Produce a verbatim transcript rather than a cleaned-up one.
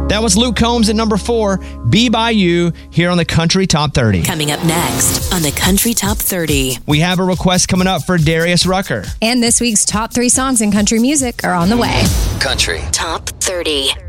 That was Luke Combs at number four, Be By You, here on the Country Top thirty. Coming up next on the Country Top thirty. We have a request coming up for Darius Rucker. And this week's top three songs in country music are on the way. Country Top thirty.